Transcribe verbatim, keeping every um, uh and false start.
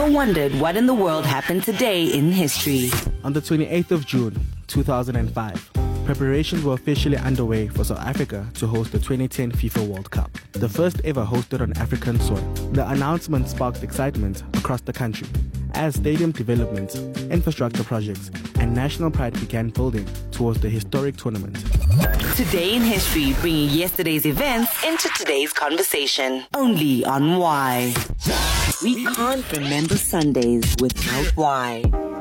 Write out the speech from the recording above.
ever wondered what in the world happened today in history? On the twenty-eighth of June, two thousand five, preparations were officially underway for South Africa to host the twenty ten FIFA World Cup, the first ever hosted on African soil. The announcement sparked excitement across the country as stadium development, infrastructure projects, and national pride began building towards the historic tournament. Today in history, bringing yesterday's events into today's conversation. Only on Why. We can't remember Sundays without Why.